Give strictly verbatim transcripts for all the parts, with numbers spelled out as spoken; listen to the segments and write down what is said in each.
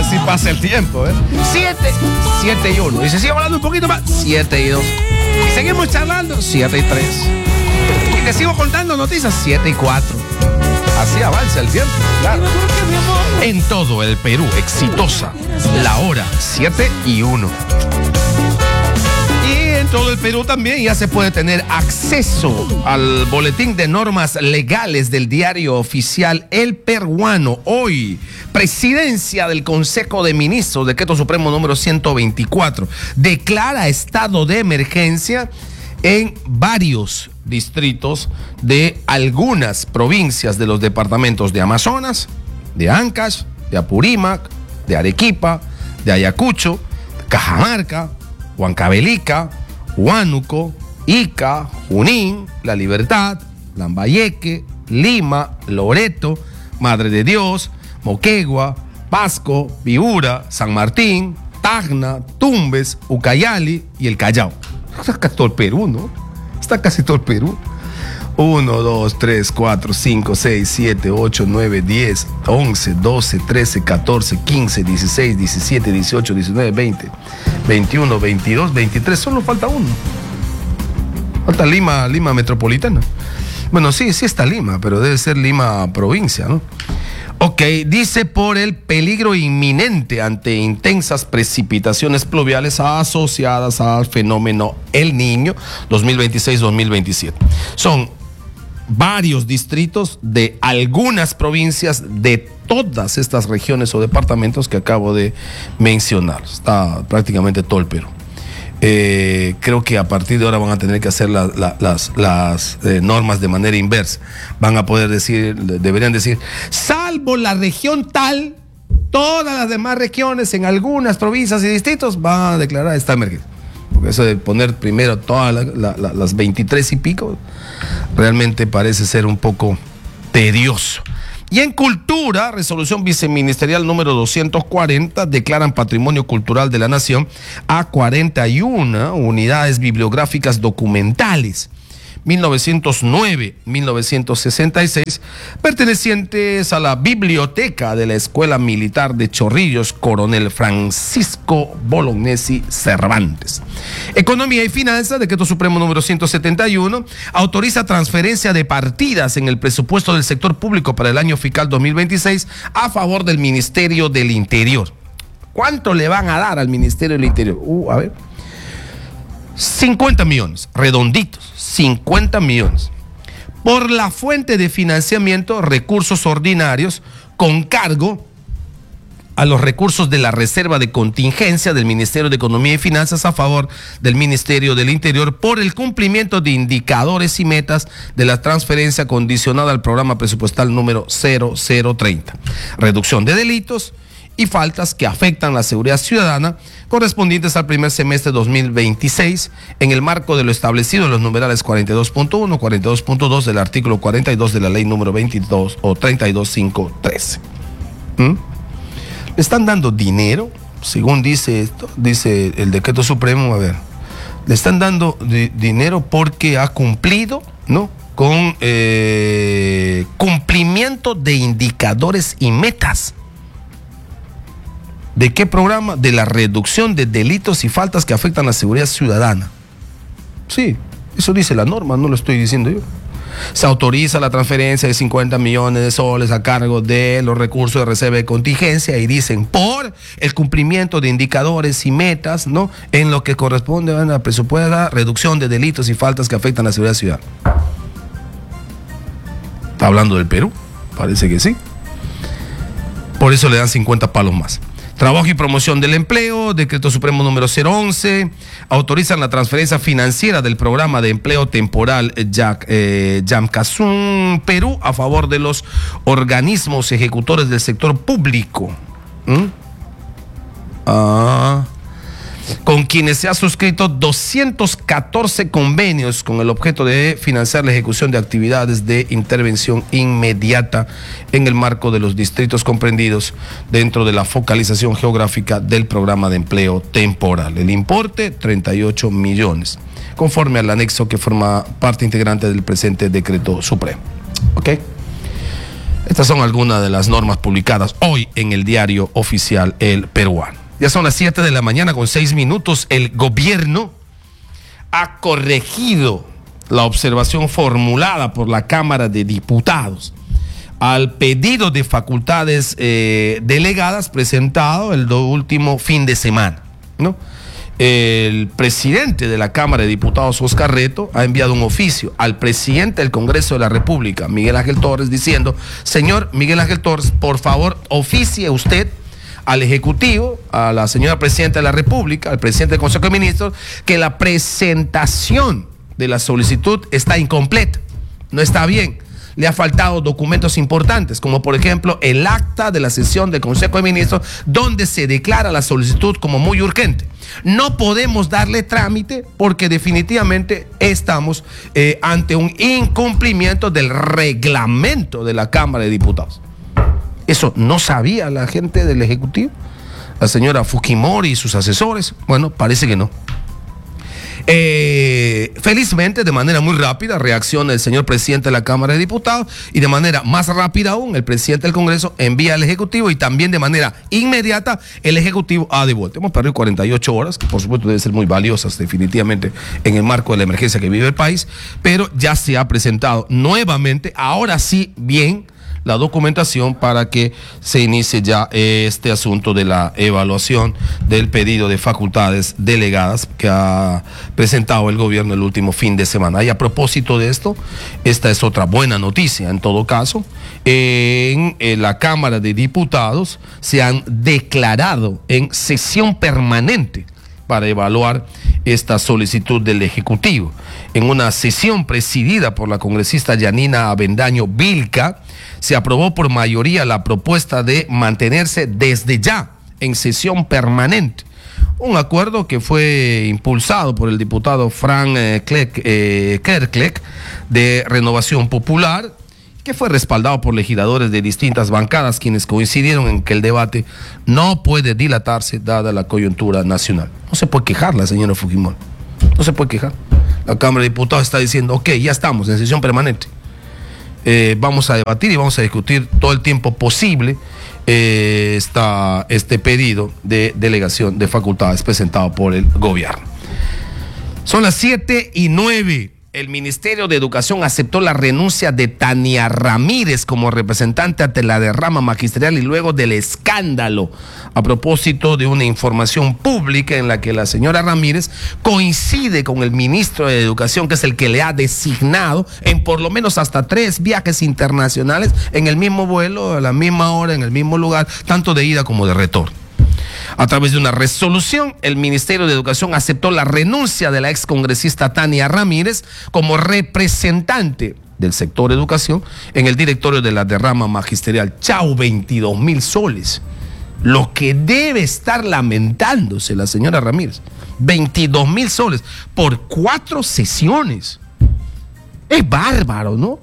Así pasa el tiempo, ¿eh? Siete, siete y uno. Y se sigue hablando un poquito más. Siete y dos. Y seguimos charlando. Siete y tres. Y te sigo contando noticias. Siete y cuatro. Así avanza el tiempo, claro. En todo el Perú, exitosa. La hora, siete y uno. Y en todo el Perú también ya se puede tener acceso al boletín de normas legales del diario oficial El Peruano. Hoy, presidencia del Consejo de Ministros, decreto supremo número ciento veinticuatro, declara estado de emergencia en varios distritos de algunas provincias de los departamentos de Amazonas, de Ancash, de Apurímac, de Arequipa, de Ayacucho, Cajamarca, Huancavelica, Huánuco, Ica, Junín, La Libertad, Lambayeque, Lima, Loreto, Madre de Dios, Moquegua, Pasco, Piura, San Martín, Tacna, Tumbes, Ucayali y el Callao. Está casi todo el Perú, ¿no? Está casi todo el Perú. uno, dos, tres, cuatro, cinco, seis, siete, ocho, nueve, diez, once, doce, trece, catorce, quince, dieciséis, diecisiete, dieciocho, diecinueve, veinte, veintiuno, veintidós, veintitrés. Solo falta uno. Falta Lima, Lima Metropolitana. Bueno, sí, sí está Lima, pero debe ser Lima provincia, ¿no? Ok, dice por el peligro inminente ante intensas precipitaciones pluviales asociadas al fenómeno El Niño dos mil veintiséis dos mil veintisiete. Son varios distritos de algunas provincias de todas estas regiones o departamentos que acabo de mencionar. Está prácticamente todo el Perú. Eh, creo que a partir de ahora van a tener que hacer la, la, las, las eh, normas de manera inversa. Van a poder decir, deberían decir, salvo la región tal, todas las demás regiones en algunas provincias y distritos van a declarar esta emergencia. Porque eso de poner primero todas la, la, la, las veintitrés y pico realmente parece ser un poco tedioso. Y en cultura, resolución viceministerial número doscientos cuarenta, declaran patrimonio cultural de la nación a cuarenta y una unidades bibliográficas documentales, mil novecientos nueve a mil novecientos sesenta y seis, pertenecientes a la biblioteca de la Escuela Militar de Chorrillos, Coronel Francisco Bolognesi Cervantes. Economía y Finanzas, decreto supremo número ciento setenta y uno, autoriza transferencia de partidas en el presupuesto del sector público para el año fiscal dos mil veintiséis a favor del Ministerio del Interior. ¿Cuánto le van a dar al Ministerio del Interior? Uh, a ver. cincuenta millones, redonditos, cincuenta millones. Por la fuente de financiamiento, recursos ordinarios con cargo a los recursos de la reserva de contingencia del Ministerio de Economía y Finanzas a favor del Ministerio del Interior por el cumplimiento de indicadores y metas de la transferencia condicionada al programa presupuestal número cero cero treinta. Reducción de delitos y faltas que afectan la seguridad ciudadana correspondientes al primer semestre de dos mil veintiséis en el marco de lo establecido en los numerales cuarenta y dos punto uno, cuarenta y dos punto dos del artículo cuarenta y dos de la ley número veintidós o treinta y dos mil quinientos trece. ¿Mm? Le están dando dinero, según dice esto, dice el decreto supremo, a ver, le están dando di- dinero porque ha cumplido, ¿no?, con eh, cumplimiento de indicadores y metas. ¿De qué programa? De la reducción de delitos y faltas que afectan a la seguridad ciudadana. Sí, eso dice la norma, no lo estoy diciendo yo. Se autoriza la transferencia de cincuenta millones de soles a cargo de los recursos de reserva de contingencia y dicen por el cumplimiento de indicadores y metas, ¿no?, en lo que corresponde a la presupuesta reducción de delitos y faltas que afectan a la seguridad ciudadana. ¿Está hablando del Perú? Parece que sí. Por eso le dan cincuenta palos más. Trabajo y promoción del empleo, decreto supremo número cero once, autorizan la transferencia financiera del programa de empleo temporal eh, Yamcasún Perú a favor de los organismos ejecutores del sector público. ¿Mm? Ah, con quienes se ha suscrito doscientos catorce convenios con el objeto de financiar la ejecución de actividades de intervención inmediata en el marco de los distritos comprendidos dentro de la focalización geográfica del programa de empleo temporal. El importe, treinta y ocho millones, conforme al anexo que forma parte integrante del presente decreto supremo. ¿Ok? Estas son algunas de las normas publicadas hoy en el diario oficial El Peruano. Ya son las siete de la mañana con seis minutos. El gobierno ha corregido la observación formulada por la Cámara de Diputados al pedido de facultades eh, delegadas presentado el último fin de semana, ¿no? El presidente de la Cámara de Diputados, Oscar Reto, ha enviado un oficio al presidente del Congreso de la República, Miguel Ángel Torres, diciendo: señor Miguel Ángel Torres, por favor, oficie usted al Ejecutivo, a la señora Presidenta de la República, al presidente del Consejo de Ministros, que la presentación de la solicitud está incompleta, no está bien. Le ha faltado documentos importantes, como por ejemplo el acta de la sesión del Consejo de Ministros, donde se declara la solicitud como muy urgente. No podemos darle trámite porque definitivamente estamos eh, ante un incumplimiento del reglamento de la Cámara de Diputados. ¿Eso no sabía la gente del Ejecutivo? La señora Fujimori y sus asesores. Bueno, parece que no. Eh, felizmente, de manera muy rápida, reacciona el señor presidente de la Cámara de Diputados, y de manera más rápida aún, el presidente del Congreso envía al Ejecutivo, y también de manera inmediata el Ejecutivo ha devuelto. Hemos perdido cuarenta y ocho horas, que por supuesto deben ser muy valiosas definitivamente en el marco de la emergencia que vive el país, pero ya se ha presentado nuevamente, ahora sí bien, la documentación para que se inicie ya este asunto de la evaluación del pedido de facultades delegadas que ha presentado el gobierno el último fin de semana. Y a propósito de esto, esta es otra buena noticia en todo caso. En, en la Cámara de Diputados se han declarado en sesión permanente para evaluar esta solicitud del Ejecutivo. En una sesión presidida por la congresista Yanina Avendaño Vilca, se aprobó por mayoría la propuesta de mantenerse desde ya en sesión permanente. Un acuerdo que fue impulsado por el diputado Frank eh, Clerc, eh, Kerkleck de Renovación Popular, que fue respaldado por legisladores de distintas bancadas, quienes coincidieron en que el debate no puede dilatarse dada la coyuntura nacional. No se puede quejar la señora Fujimori, no se puede quejar. La Cámara de Diputados está diciendo: ok, ya estamos en sesión permanente, eh, vamos a debatir y vamos a discutir todo el tiempo posible eh, esta, este pedido de delegación de facultades presentado por el gobierno. Son las siete y nueve. El Ministerio de Educación aceptó la renuncia de Tania Ramírez como representante ante la derrama magisterial y luego del escándalo a propósito de una información pública en la que la señora Ramírez coincide con el ministro de Educación, que es el que le ha designado en por lo menos hasta tres viajes internacionales en el mismo vuelo, a la misma hora, en el mismo lugar, tanto de ida como de retorno. A través de una resolución, el Ministerio de Educación aceptó la renuncia de la excongresista Tania Ramírez como representante del sector educación en el directorio de la derrama magisterial. Chao, veintidós mil soles. Lo que debe estar lamentándose la señora Ramírez. veintidós mil soles por cuatro sesiones. Es bárbaro, ¿no?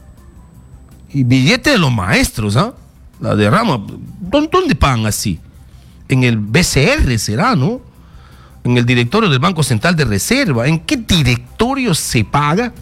Y billete de los maestros, ¿ah? ¿eh? La derrama. ¿Dónde pagan así? En el B C R será, ¿no? En el directorio del Banco Central de Reserva. ¿En qué directorio se paga?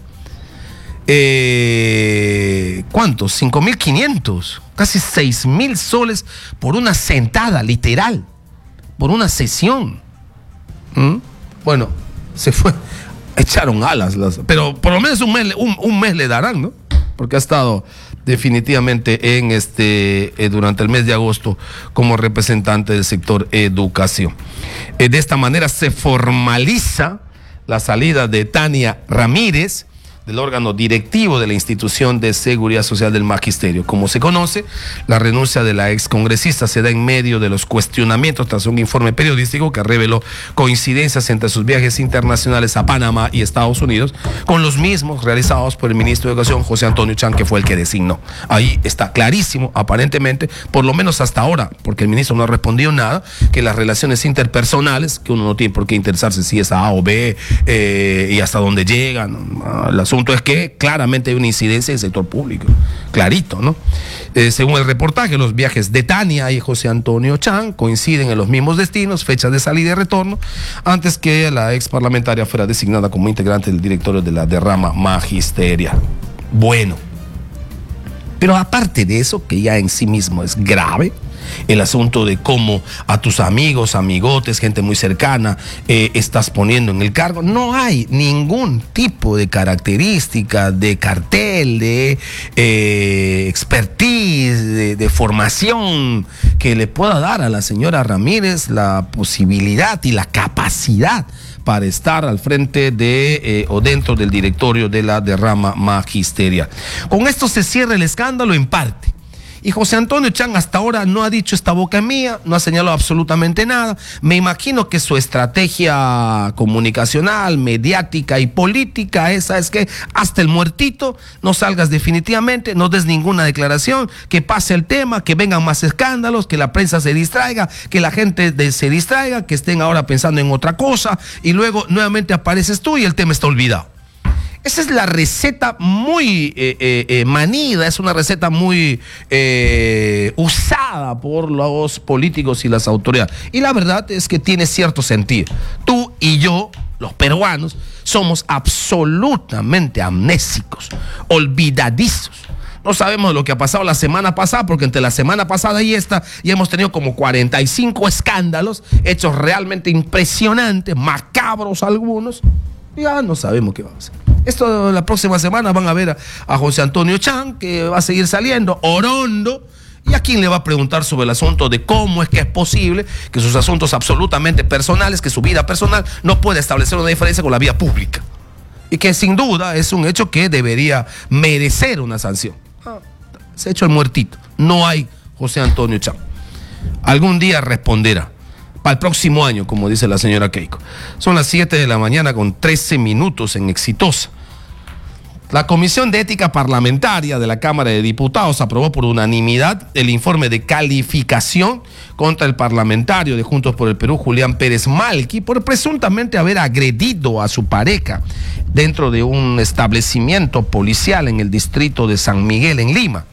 Eh, ¿Cuántos? cinco mil quinientos, casi seis mil soles por una sentada, literal, por una sesión. ¿Mm? Bueno, se fue, echaron alas, las, pero por lo menos un mes, un, un mes le darán, ¿no? Porque ha estado definitivamente en este eh, durante el mes de agosto como representante del sector educación. Eh, de esta manera se formaliza la salida de Tania Ramírez del órgano directivo de la Institución de Seguridad Social del Magisterio. Como se conoce, la renuncia de la excongresista se da en medio de los cuestionamientos tras un informe periodístico que reveló coincidencias entre sus viajes internacionales a Panamá y Estados Unidos con los mismos realizados por el ministro de Educación, José Antonio Chang, que fue el que designó. Ahí está clarísimo, aparentemente, por lo menos hasta ahora, porque el ministro no ha respondido nada, que las relaciones interpersonales, que uno no tiene por qué interesarse si es A o B eh, y hasta dónde llegan, las asunto es que claramente hay una incidencia en el sector público, clarito, ¿no? Eh, según el reportaje, los viajes de Tania y José Antonio Chang coinciden en los mismos destinos, fechas de salida y retorno, antes que la ex parlamentaria fuera designada como integrante del directorio de la derrama magisterial. Bueno, Pero aparte de eso, que ya en sí mismo es grave, el asunto de cómo a tus amigos, amigotes, gente muy cercana, eh, estás poniendo en el cargo, no hay ningún tipo de característica, de cartel, de eh, expertise, de, de formación que le pueda dar a la señora Ramírez la posibilidad y la capacidad para estar al frente de eh, o dentro del directorio de la derrama magisterial. Con esto se cierra el escándalo en parte. Y José Antonio Chang hasta ahora no ha dicho esta boca es mía, no ha señalado absolutamente nada. Me imagino que su estrategia comunicacional, mediática y política esa es que hasta el muertito no salgas definitivamente, no des ninguna declaración, que pase el tema, que vengan más escándalos, que la prensa se distraiga, que la gente de, se distraiga, que estén ahora pensando en otra cosa y luego nuevamente apareces tú y el tema está olvidado. Esa es la receta muy eh, eh, eh, manida, es una receta muy eh, usada por los políticos y las autoridades. Y la verdad es que tiene cierto sentido. Tú y yo, los peruanos, somos absolutamente amnésicos, olvidadizos. No sabemos lo que ha pasado la semana pasada, porque entre la semana pasada y esta ya hemos tenido como cuarenta y cinco escándalos, hechos realmente impresionantes, macabros algunos. Ya no sabemos qué va a hacer. Esto la próxima semana van a ver a, a José Antonio Chang, que va a seguir saliendo, Orondo, y a quien le va a preguntar sobre el asunto de cómo es que es posible que sus asuntos absolutamente personales, que su vida personal no puede establecer una diferencia con la vida pública. Y que sin duda es un hecho que debería merecer una sanción. Ah, se ha hecho el muertito. No hay José Antonio Chang. Algún día responderá. Para el próximo año, como dice la señora Keiko. Son las siete de la mañana con trece minutos en Exitosa. La Comisión de Ética Parlamentaria de la Cámara de Diputados aprobó por unanimidad el informe de calificación contra el parlamentario de Juntos por el Perú, Julián Pérez Malqui, por presuntamente haber agredido a su pareja dentro de un establecimiento policial en el distrito de San Miguel, en Lima.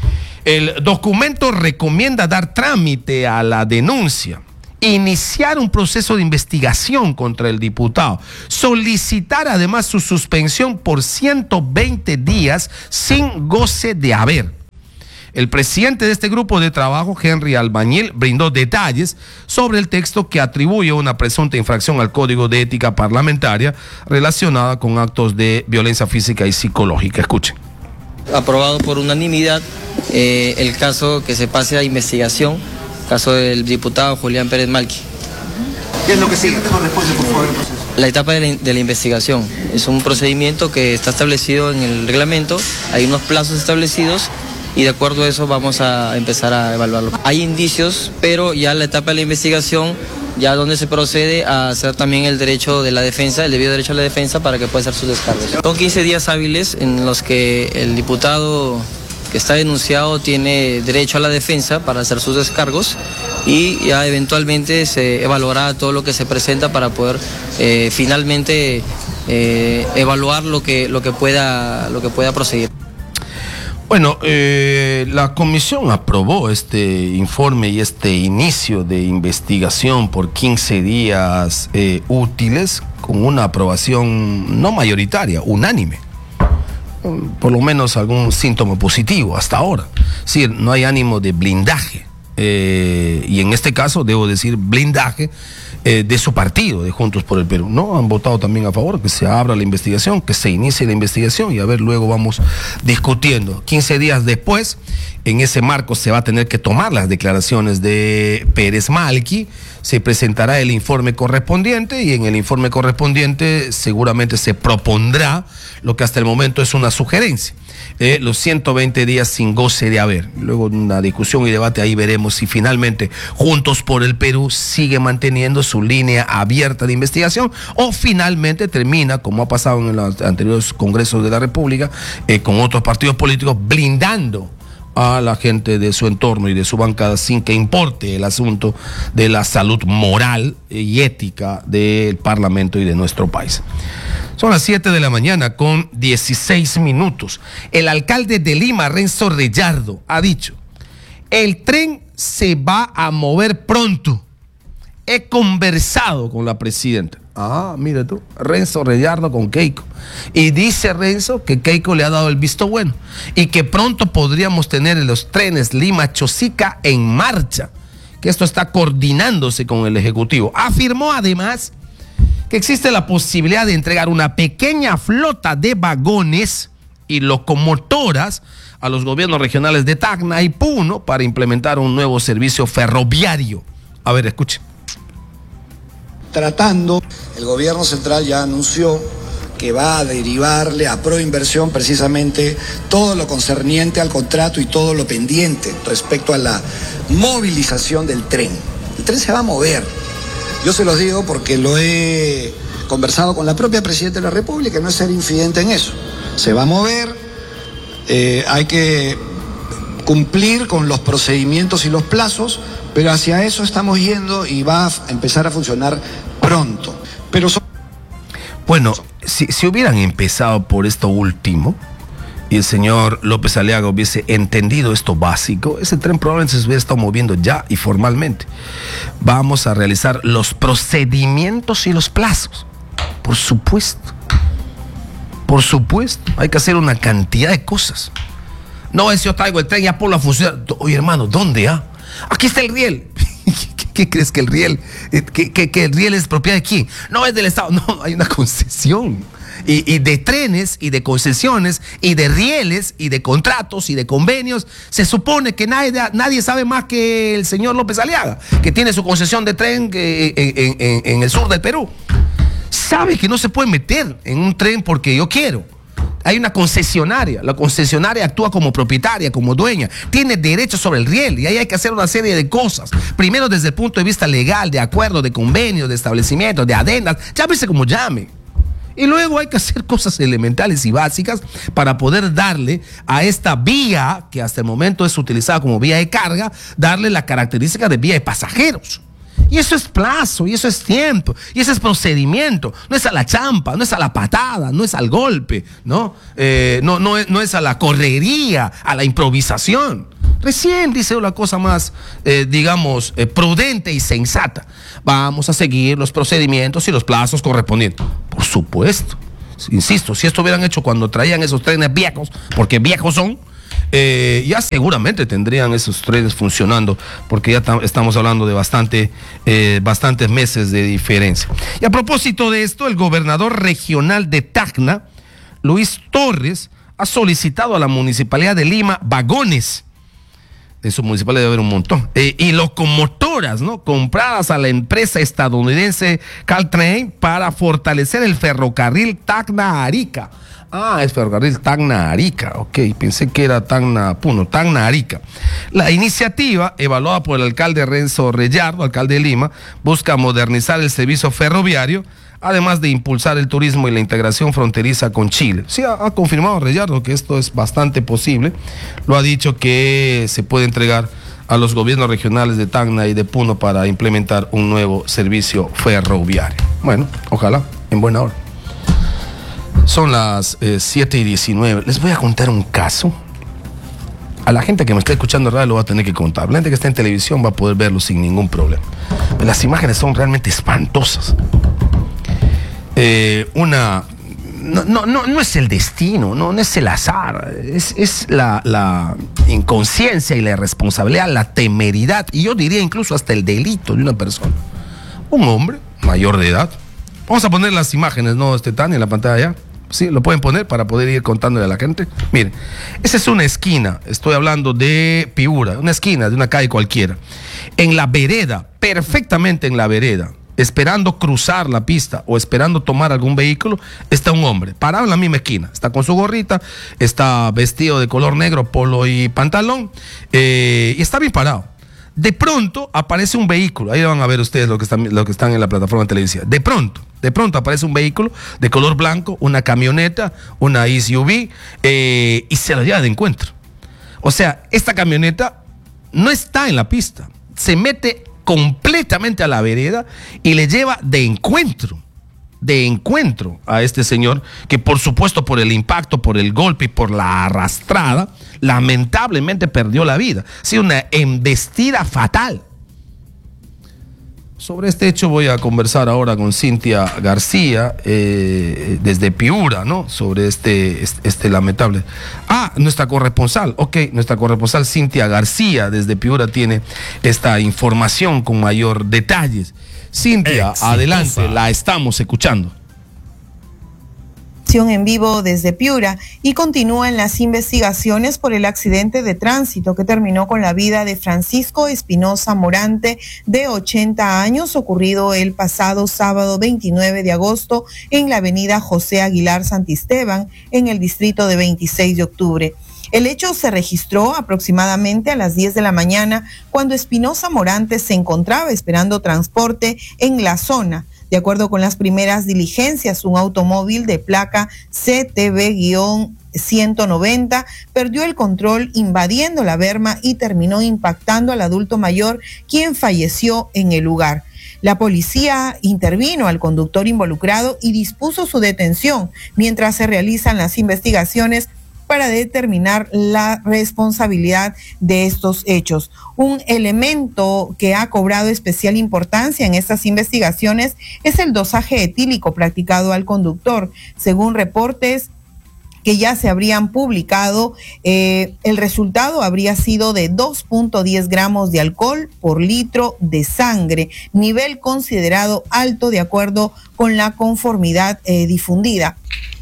El documento recomienda dar trámite a la denuncia, iniciar un proceso de investigación contra el diputado, solicitar además su suspensión por ciento veinte días sin goce de haber. El presidente de este grupo de trabajo, Henry Albañil, brindó detalles sobre el texto que atribuye una presunta infracción al Código de Ética Parlamentaria relacionada con actos de violencia física y psicológica. Escuchen. Aprobado por unanimidad eh, el caso que se pase a investigación, caso del diputado Julián Pérez Malqui. ¿Qué es lo que sigue? Después, por favor, el proceso. La etapa de la, de la investigación es un procedimiento que está establecido en el reglamento, hay unos plazos establecidos y de acuerdo a eso vamos a empezar a evaluarlo. Hay indicios, pero ya la etapa de la investigación, ya donde se procede a hacer también el derecho de la defensa, el debido derecho a la defensa para que pueda hacer sus descargos. Son quince días hábiles en los que el diputado que está denunciado tiene derecho a la defensa para hacer sus descargos y ya eventualmente se evaluará todo lo que se presenta para poder eh, finalmente eh, evaluar lo que, lo que pueda, lo que pueda proseguir. Bueno, eh, la comisión aprobó este informe y este inicio de investigación por quince días eh, útiles con una aprobación no mayoritaria, unánime. Por lo menos algún síntoma positivo hasta ahora. Es decir, no hay ánimo de blindaje. Eh, y en este caso, debo decir, blindaje eh, de su partido, de Juntos por el Perú. No, han votado también a favor que se abra la investigación, que se inicie la investigación y a ver, luego vamos discutiendo. quince días después, en ese marco se va a tener que tomar las declaraciones de Pérez Malqui, se presentará el informe correspondiente y en el informe correspondiente seguramente se propondrá lo que hasta el momento es una sugerencia, eh, los ciento veinte días sin goce de haber. Luego una discusión y debate, ahí veremos si finalmente Juntos por el Perú sigue manteniendo su línea abierta de investigación o finalmente termina, como ha pasado en los anteriores congresos de la República, eh, con otros partidos políticos blindando a la gente de su entorno y de su bancada sin que importe el asunto de la salud moral y ética del Parlamento y de nuestro país. Son las siete de la mañana con dieciséis minutos. El alcalde de Lima, Renzo Rellardo, ha dicho: el tren se va a mover pronto. He conversado con la presidenta. Ah, mire tú, Renzo Reyardo con Keiko. Y dice Renzo que Keiko le ha dado el visto bueno y que pronto podríamos tener los trenes Lima-Chosica en marcha, que esto está coordinándose con el Ejecutivo. Afirmó además que existe la posibilidad de entregar una pequeña flota de vagones y locomotoras a los gobiernos regionales de Tacna y Puno para implementar un nuevo servicio ferroviario. A ver, escuche. Tratando, el gobierno central ya anunció que va a derivarle a Proinversión precisamente todo lo concerniente al contrato y todo lo pendiente respecto a la movilización del tren. El tren se va a mover. Yo se los digo porque lo he conversado con la propia Presidenta de la República, y no es ser infidente en eso. Se va a mover, eh, hay que cumplir con los procedimientos y los plazos, pero hacia eso estamos yendo y va a empezar a funcionar pronto. Pero so- bueno, si, si hubieran empezado por esto último y el señor López Aliaga hubiese entendido esto básico, ese tren probablemente se hubiera estado moviendo ya y formalmente. Vamos a realizar los procedimientos y los plazos. Por supuesto. Por supuesto. Hay que hacer una cantidad de cosas. No es yo traigo el tren, ya por la función. Oye, hermano, ¿dónde? Ah? Aquí está el riel. ¿Qué, qué crees que el riel, que, que, que el riel es propiedad de quién? No, es del Estado. No, hay una concesión. Y, y de trenes y de concesiones y de rieles y de contratos y de convenios. Se supone que nadie, nadie sabe más que el señor López Aliaga, que tiene su concesión de tren en, en, en, en el sur del Perú. Sabe que no se puede meter en un tren porque yo quiero. Hay una concesionaria, la concesionaria actúa como propietaria, como dueña, tiene derechos sobre el riel y ahí hay que hacer una serie de cosas. Primero desde el punto de vista legal, de acuerdo, de convenio, de establecimiento, de adendas, llámese como llame. Y luego hay que hacer cosas elementales y básicas para poder darle a esta vía, que hasta el momento es utilizada como vía de carga, darle la característica de vía de pasajeros. Y eso es plazo, y eso es tiempo, y eso es procedimiento. No es a la champa, no es a la patada, no es al golpe, ¿no? Eh, no, no, es, no es a la correría, a la improvisación. Recién dice una cosa más, eh, digamos, eh, prudente y sensata. Vamos a seguir los procedimientos y los plazos correspondientes. Por supuesto. Insisto, si esto hubieran hecho cuando traían esos trenes viejos, porque viejos son, Eh, ya seguramente tendrían esos trenes funcionando, porque ya estamos hablando de bastante, eh, bastantes meses de diferencia. Y a propósito de esto, el gobernador regional de Tacna, Luis Torres, ha solicitado a la Municipalidad de Lima vagones. En su municipalidad debe haber un montón. Eh, y locomotoras, ¿no? Compradas a la empresa estadounidense Caltrain para fortalecer el ferrocarril Tacna-Arica. Ah, es ferrocarril Tacna-Arica, ok, pensé que era Tacna-Puno, Tacna-Arica. La iniciativa, evaluada por el alcalde Renzo Reyardo, alcalde de Lima, busca modernizar el servicio ferroviario, además de impulsar el turismo y la integración fronteriza con Chile. Sí, ha, ha confirmado Reyardo que esto es bastante posible, lo ha dicho que se puede entregar a los gobiernos regionales de Tacna y de Puno para implementar un nuevo servicio ferroviario. Bueno, ojalá, en buena hora. Son las eh, siete y diecinueve. Les voy a contar un caso. A la gente que me está escuchando en radio lo va a tener que contar. La gente que está en televisión va a poder verlo sin ningún problema. Pero las imágenes son realmente espantosas. Eh, una... No, no, no, no es el destino, no, no es el azar. Es, es la, la inconsciencia y la irresponsabilidad, la temeridad. Y yo diría incluso hasta el delito de una persona. Un hombre mayor de edad. Vamos a poner las imágenes, ¿no, este Tania, en la pantalla ya? Sí, lo pueden poner para poder ir contándole a la gente. Miren, esa es una esquina, estoy hablando de Piura, una esquina de una calle cualquiera. En la vereda, perfectamente en la vereda, esperando cruzar la pista o esperando tomar algún vehículo, está un hombre parado en la misma esquina. Está con su gorrita, está vestido de color negro, polo y pantalón, eh, y está bien parado. De pronto aparece un vehículo, ahí van a ver ustedes lo que están, lo que están en la plataforma televisiva. De pronto, de pronto aparece un vehículo de color blanco, una camioneta, una S U V, eh, y se lo lleva de encuentro. O sea, esta camioneta no está en la pista, se mete completamente a la vereda y le lleva de encuentro. de encuentro a este señor, que por supuesto por el impacto, por el golpe y por la arrastrada, lamentablemente perdió la vida. Ha sido una embestida fatal. Sobre este hecho voy a conversar ahora con Cintia García, eh, desde Piura, ¿no? Sobre este, este, este lamentable... Ah, nuestra corresponsal, ok, nuestra corresponsal Cintia García desde Piura tiene esta información con mayor detalles. Cintia, Exitosa. Adelante, la estamos escuchando. En vivo desde Piura y continúan las investigaciones por el accidente de tránsito que terminó con la vida de Francisco Espinosa Morante, de ochenta años, ocurrido el pasado sábado veintinueve de agosto en la avenida José Aguilar Santisteban, en el distrito de veintiséis de octubre. El hecho se registró aproximadamente a las diez de la mañana, cuando Espinosa Morante se encontraba esperando transporte en la zona. De acuerdo con las primeras diligencias, un automóvil de placa C T B ciento noventa perdió el control invadiendo la berma y terminó impactando al adulto mayor, quien falleció en el lugar. La policía intervino al conductor involucrado y dispuso su detención mientras se realizan las investigaciones para determinar la responsabilidad de estos hechos. Un elemento que ha cobrado especial importancia en estas investigaciones es el dosaje etílico practicado al conductor. Según reportes que ya se habrían publicado, eh, el resultado habría sido de dos punto diez gramos de alcohol por litro de sangre, nivel considerado alto de acuerdo con la conformidad eh, difundida.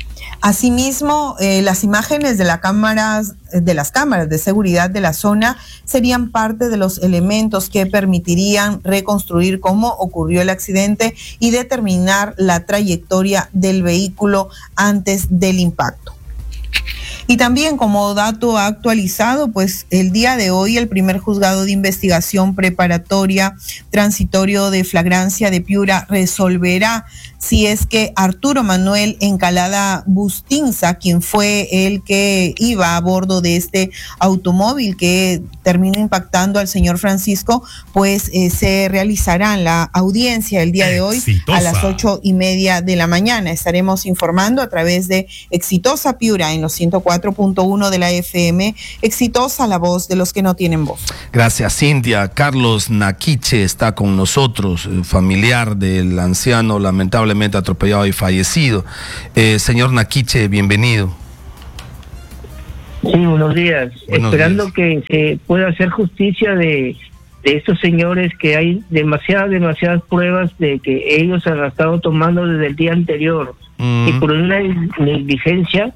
Asimismo, eh, las imágenes de, la cámaras, de las cámaras de seguridad de la zona serían parte de los elementos que permitirían reconstruir cómo ocurrió el accidente y determinar la trayectoria del vehículo antes del impacto. Y también, como dato actualizado, pues el día de hoy el primer juzgado de investigación preparatoria transitorio de flagrancia de Piura resolverá si es que Arturo Manuel Encalada Bustinza, quien fue el que iba a bordo de este automóvil que terminó impactando al señor Francisco, pues eh, se realizará la audiencia el día de hoy Exitosa. A las ocho y media de la mañana. Estaremos informando a través de Exitosa Piura en los ciento cuatro punto uno de la F M. Exitosa, la voz de los que no tienen voz. Gracias, Cintia. Carlos Naquiche está con nosotros, familiar del anciano lamentable atropellado y fallecido. Eh, señor Naquiche, bienvenido. Sí, buenos días. Buenos Esperando días. que se pueda hacer justicia de, de estos señores, que hay demasiadas, demasiadas pruebas de que ellos han estado tomando desde el día anterior, mm. y por una negligencia,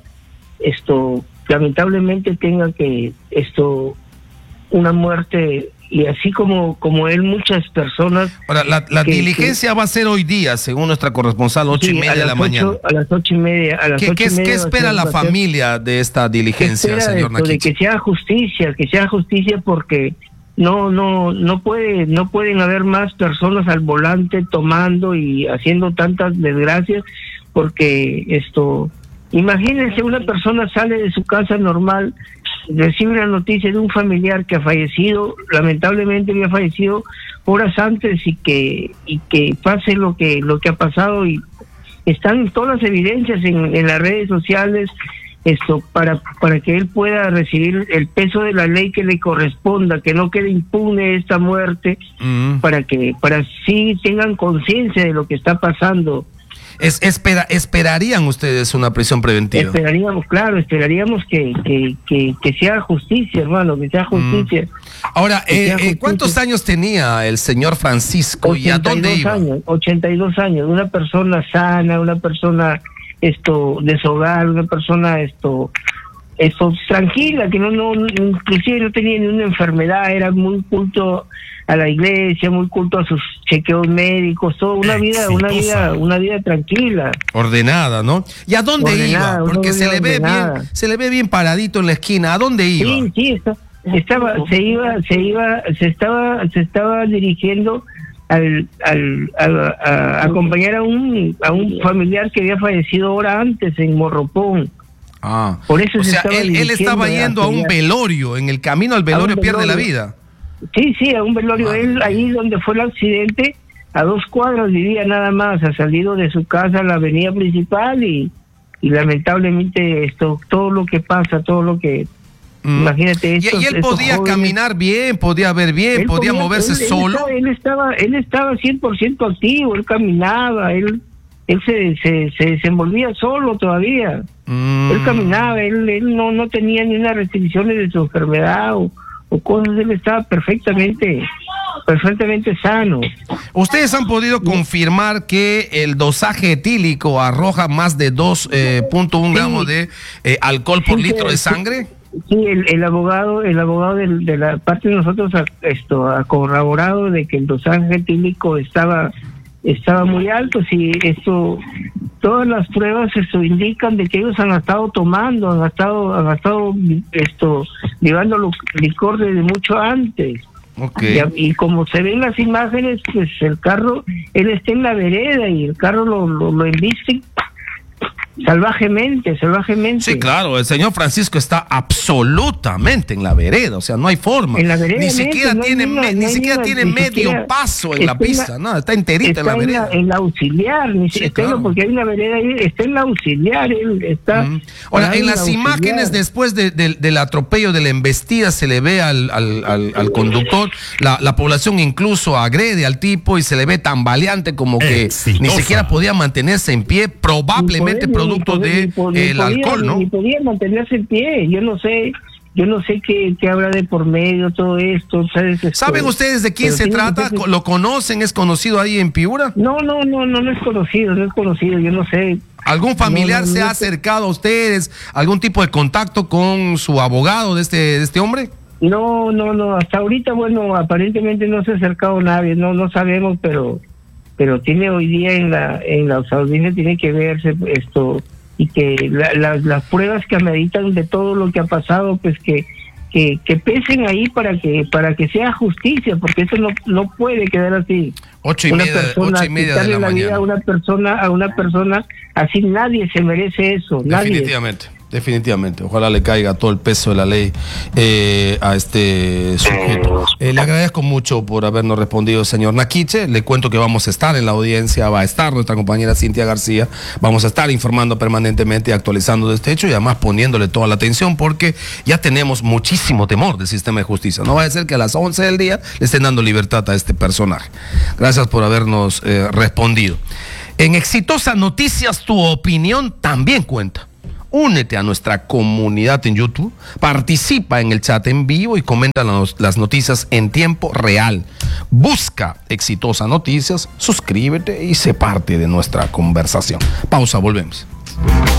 esto lamentablemente tenga que esto una muerte. Y así como como él, muchas personas... Ahora, la, la que, diligencia que, va a ser hoy día, según nuestra corresponsal, ocho sí, y media de la ocho, mañana. A las ocho y media. A las ¿Qué, ocho qué, y media ¿qué espera la familia de esta diligencia, señor Naquiche? De que sea justicia, que sea justicia, porque no no no puede no pueden haber más personas al volante tomando y haciendo tantas desgracias, porque esto... Imagínense, una persona sale de su casa normal, recibe una noticia de un familiar que ha fallecido, lamentablemente había fallecido horas antes, y que y que pase lo que lo que ha pasado, y están todas las evidencias en, en las redes sociales, esto para para que él pueda recibir el peso de la ley que le corresponda, que no quede impune esta muerte, mm. para que para sí tengan conciencia de lo que está pasando. Es, espera, ¿Esperarían ustedes una prisión preventiva? Esperaríamos, claro, esperaríamos que, que, que, que sea justicia, hermano, que sea justicia. Mm. Ahora, eh, sea justicia. ¿Cuántos años tenía el señor Francisco y a dónde iba? Años, ochenta y dos años, una persona sana, una persona esto deshogar, una persona esto esto tranquila, que no no inclusive no tenía ni una enfermedad, era muy culto a la iglesia, muy culto a sus chequeos médicos, todo una vida, una vida, una vida tranquila, ordenada, ¿no? ¿Y a dónde ordenada, iba? Porque se le ve ordenada. bien, se le ve bien paradito en la esquina. ¿A dónde iba? Sí, sí, está, estaba, se iba, se iba, se estaba, se estaba dirigiendo al, al, a, a, a acompañar a un, a un familiar que había fallecido hora antes en Morropón. Ah, por eso o se sea, estaba él, él estaba yendo a un velorio, en el camino al velorio, velorio pierde la vida. Sí, sí, a un velorio. Ah, él ahí donde fue el accidente, a dos cuadras vivía nada más, ha salido de su casa a la avenida principal, y, y lamentablemente esto, todo lo que pasa, todo lo que Mm. Imagínate estos, y, y él podía jóvenes. caminar bien, podía ver bien, podía, podía moverse él, solo. Él estaba, él estaba cien por ciento activo, él caminaba, él él se, se, se desenvolvía solo todavía. Mm. Él caminaba, él, él no, no tenía ni unas restricciones de su enfermedad o, o cosas, él estaba perfectamente, perfectamente sano. ¿Ustedes han podido confirmar que el dosaje etílico arroja más de dos punto uno sí. gramos de eh, alcohol por sí, litro de sangre? Sí, el, el abogado, el abogado de, de la parte de nosotros ha, esto ha corroborado de que el dosaje etílico estaba estaba muy alto. Sí, esto, todas las pruebas esto indican de que ellos han estado tomando, han estado, han estado esto llevando licor desde mucho antes. Okay. Y, y como se ven las imágenes, pues el carro, él está en la vereda y el carro lo, lo, lo embiste salvajemente, salvajemente. Sí, claro, el señor Francisco está absolutamente en la vereda, o sea, no hay forma. En la vereda, ni siquiera no tiene, ninguna, me, no ni siquiera ninguna, tiene ni medio siquiera, paso en la pista, en la, no, está enterita está en la vereda. En la, en la auxiliar, ni siquiera, sí, claro. Porque hay una vereda ahí, está en la auxiliar, él está. Mm. Ahora, en las imágenes después de, de, del atropello, de la embestida, se le ve al, al, al, al conductor, la, la población incluso agrede al tipo y se le ve tambaleante como que Exitosa. Ni siquiera podía mantenerse en pie, probablemente poder, producto poder, de poder, el podía, alcohol, ¿no? Ni podía mantenerse en pie, yo no sé. Yo no sé qué, qué habrá de por medio todo esto, ¿sabes? Esto, ¿saben ustedes de quién se trata? Que... ¿Lo conocen? ¿Es conocido ahí en Piura? No, no, no, no, no es conocido, no es conocido, yo no sé. ¿Algún familiar no, no, se no, ha acercado a ustedes? ¿Algún tipo de contacto con su abogado de este, de este hombre? No, no, no, hasta ahorita, bueno, aparentemente no se ha acercado nadie, no, no sabemos, pero, pero tiene hoy día en la, en la audiencia tiene que verse esto. Y que la, la, las pruebas que ameritan de todo lo que ha pasado, pues que, que que pesen ahí para que para que sea justicia, porque eso no no puede quedar así. Ocho y, media, persona, ocho y media de la, la mañana. Vida a una persona a una persona así, nadie se merece eso. Definitivamente. Nadie. Definitivamente, ojalá le caiga todo el peso de la ley eh, a este sujeto. Eh, le agradezco mucho por habernos respondido, señor Naquiche. Le cuento que vamos a estar en la audiencia, va a estar nuestra compañera Cintia García, vamos a estar informando permanentemente y actualizando de este hecho y además poniéndole toda la atención porque ya tenemos muchísimo temor del sistema de justicia. No vaya a ser que a las once del día le estén dando libertad a este personaje. Gracias por habernos eh, respondido. En Exitosa Noticias, tu opinión también cuenta. Únete a nuestra comunidad en YouTube, participa en el chat en vivo y comenta las noticias en tiempo real. Busca Exitosa Noticias, suscríbete y sé parte de nuestra conversación. Pausa, volvemos.